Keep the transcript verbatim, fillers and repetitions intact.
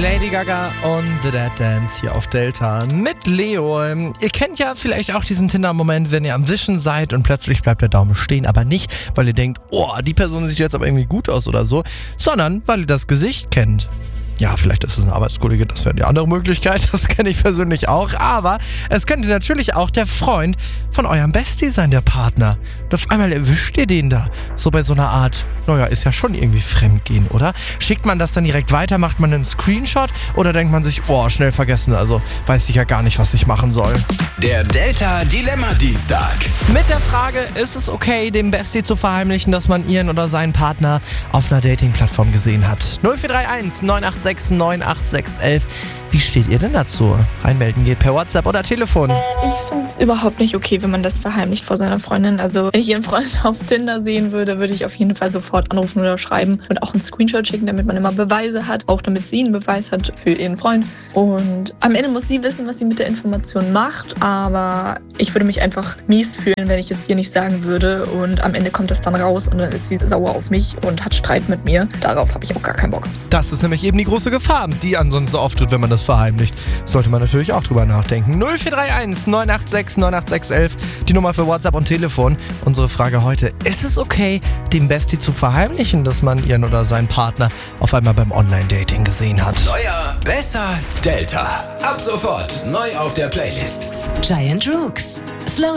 Lady Gaga und The Dead Dance hier auf Delta mit Leo. Ihr kennt ja vielleicht auch diesen Tinder-Moment, wenn ihr am Wischen seid und plötzlich bleibt der Daumen stehen, aber nicht, weil ihr denkt, oh, die Person sieht jetzt aber irgendwie gut aus oder so, sondern weil ihr das Gesicht kennt. Ja, vielleicht ist es ein Arbeitskollege, das wäre die andere Möglichkeit, das kenne ich persönlich auch, aber es könnte natürlich auch der Freund von eurem Bestie sein, der Partner. Und auf einmal erwischt ihr den da, so bei so einer Art, naja, ist ja schon irgendwie Fremdgehen, oder? Schickt man das dann direkt weiter, macht man einen Screenshot oder denkt man sich, oh, schnell vergessen, also weiß ich ja gar nicht, was ich machen soll. Der Delta Dilemma Dienstag. Mit der Frage, ist es okay, dem Bestie zu verheimlichen, dass man ihren oder seinen Partner auf einer Dating-Plattform gesehen hat? null vier drei eins neun acht sechs neun acht sechs eins. Wie steht ihr denn dazu? Reinmelden geht per WhatsApp oder Telefon. Ich finde es überhaupt nicht okay, wenn man das verheimlicht vor seiner Freundin. Also wenn ich ihren Freund auf Tinder sehen würde, würde ich auf jeden Fall sofort anrufen oder schreiben und auch einen Screenshot schicken, damit man immer Beweise hat, auch damit sie einen Beweis hat für ihren Freund. Und am Ende muss sie wissen, was sie mit der Information macht, aber ich würde mich einfach mies fühlen, wenn ich es ihr nicht sagen würde und am Ende kommt das dann raus und dann ist sie sauer auf mich und hat Streit mit mir. Darauf habe ich auch gar keinen Bock. Das ist nämlich eben die große Gefahr, die ansonsten auftritt, wenn man das verheimlicht. Sollte man natürlich auch drüber nachdenken. null vier drei eins neun acht sechs neun acht sechs eins, die Nummer für WhatsApp und Telefon. Unsere Frage heute, ist es okay, dem Bestie zu verheimlichen, dass man ihren oder seinen Partner auf einmal beim Online-Dating gesehen hat? Neuer, besser, Delta. Ab sofort neu auf der Playlist. Giant Rooks. Slow